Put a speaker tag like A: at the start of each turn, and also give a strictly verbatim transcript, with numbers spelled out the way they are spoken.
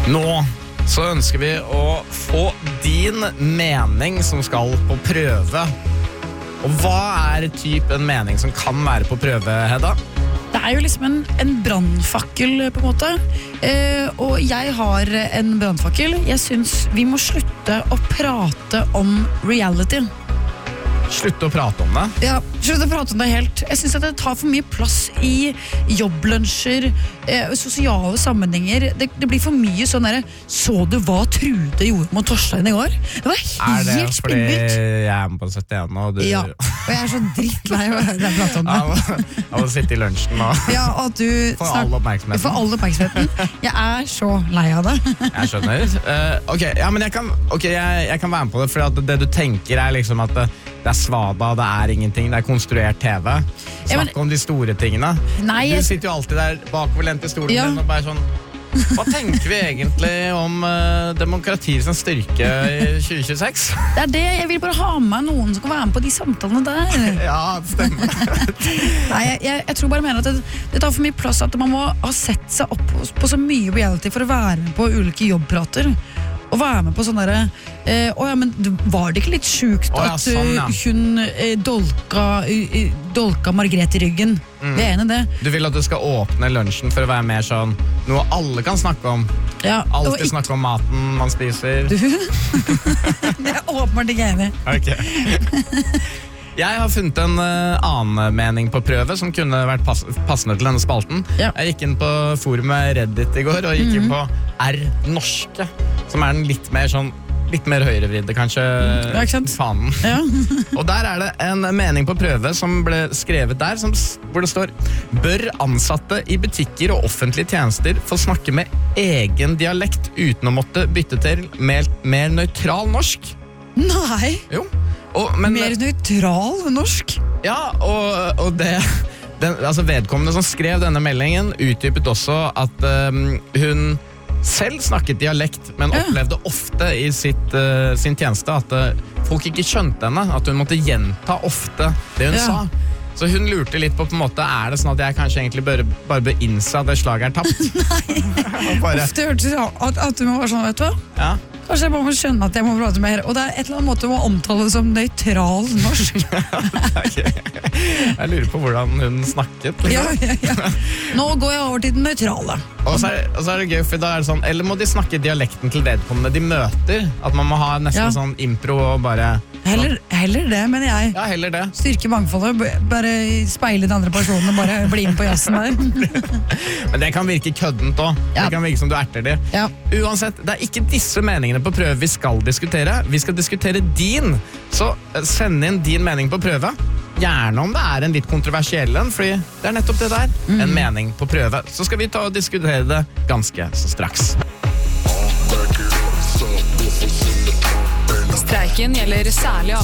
A: Nå så ønsker vi å få din mening som skal på prøve. Og hva er typ en mening som kan være på prøve, Hedda?
B: Det er jo liksom en, en brannfakkel på en måte. eh, Og jeg har en brannfakkel. Jeg synes vi må slutte å prate om reality.
A: Slutt å prate om det.
B: Ja, slutt å prate om det helt. Jeg synes at det tar for mye plass i jobblunsjer, eh, sosiale sammenhenger. Det, det blir for mye sånn der. Så du hva Trude gjorde mot Torstein i går? Det var
A: Er det
B: helt
A: fordi
B: spinnvilt.
A: jeg er med på syttien og du
B: Ja, og jeg er så drittlei av å prate om det.
A: av, av å sitte i lunsjen og
B: Ja, og at du
A: få
B: snart-
A: all oppmerksomheten?
B: For all oppmerksomheten. Jeg er så lei av det.
A: Jeg skjønner. Eh, ok, ja, men jeg kan, ok, jeg, jeg kan være med på det, for at det du tenker er liksom at det, det er svada, det er ingenting, det er konstruert T V. Snakk
B: Ja, men-
A: om de store tingene.
B: Nei,
A: Du
B: jeg,
A: sitter jo alltid der bakoverlent i stolen
B: Ja.
A: din og bare sånn, hva tenker vi egentlig om uh, demokratiets styrke i tjue tjueseks?
B: det er det. Jeg vil bare ha med meg noen som kan være med på de samtalene der.
A: Ja, stemmer.
B: Nei, jeg, jeg, jeg tror bare mener at det, det tar for mye plass at man må ha sett seg opp på, på så mye reality for å være med på ulike jobbprater. Og være med på sånn derre eh, Å ja, men du- var det ikke litt sjukt
A: Å ja,
B: at
A: sånn, ja.
B: uh, hun eh, dolka, uh, dolka Margrethe i ryggen?
A: Mm.
B: Det er enig det.
A: Du vil at du skal åpne lunsjen for å være mer sånn noe alle kan snakke om.
B: Ja, og
A: Alltid
B: ikke
A: snakke om maten man spiser.
B: du. Det er åpenbart ikke enig.
A: Ok. Jeg har funnet en uh, annen mening på prøve som kunne vært pass passende til denne spalten.
B: Ja.
A: Jeg gikk inn på forumet Reddit i går og gikk inn på R-norske, som er den litt mer sånn litt mer høyrevridde, kanskje.
B: Ja, ikke sant?
A: Fanen.
B: Ja.
A: Og der er det en mening på prøve som ble skrevet der, som, s- hvor det står: Bør ansatte i butikker og offentlige tjenester få snakke med egen dialekt uten å måtte bytte til mer, mer nøytral norsk?
B: Nei,
A: Jo. Og, men,
B: mer nøytral norsk.
A: ja, og, og det den, altså vedkommende som skrev denne meldingen utdypet også at um, hun selv snakket dialekt, men
B: Ja.
A: opplevde ofte i sitt, uh, sin tjeneste at uh, folk ikke skjønte henne, at hun måtte gjenta ofte det hun
B: Ja.
A: sa. Så hun lurte litt på, på en måte, er det sånn at jeg kanskje egentlig bare, bare bør innse at det slaget er tapt? Og bare,
B: Ofte hørtes det ut at, at du må være sånn, vet du hva?
A: ja.
B: Kanskje jeg bare må skjønne at jeg må prate mer. Og det er et eller annet måte å omtale det som nøytral norsk.
A: Jeg lurer på hvordan hun snakket.
B: Ja, ja, ja. Nå går jeg over til den nøytrale.
A: Og så, er, og så er det gøy, for da er det sånn, eller må de snakke dialekten til vedkommende de møter? At man må ha nesten
B: Ja.
A: sånn impro og bare
B: Heller, heller det, mener jeg.
A: Ja, heller det.
B: Styrke mangfoldet, b- bare speile den andre personen og bare bli med på jazzen der.
A: Men det kan virke køddent også.
B: Ja.
A: Det kan virke som du erter de.
B: Ja.
A: Uansett, det er ikke disse meningene på prøve vi skal diskutere. Vi skal diskutere din. Så eh, send inn din mening på prøve. Gjerne om det er en litt kontroversiell en, fordi det er nettopp det der. En mening på prøve. Så skal vi ta og diskutere det ganske så straks.
C: Streiken gjelder særlig